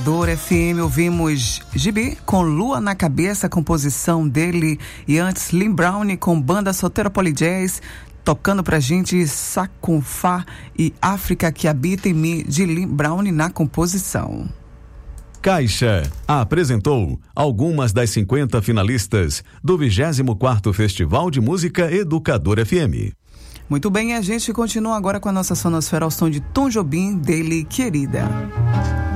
Dor FM, ouvimos Gibi com Lua na Cabeça, composição dele, e antes Lynn Brown com banda Soteropoli Jazz, tocando pra gente Sakunfá e África que Habita em Mim, de Lynn Brown na composição. Caixa apresentou algumas das 50 finalistas do 24º Festival de Música Educador FM. Muito bem, a gente continua agora com a nossa sonosfera ao som de Tom Jobim, dele, Querida.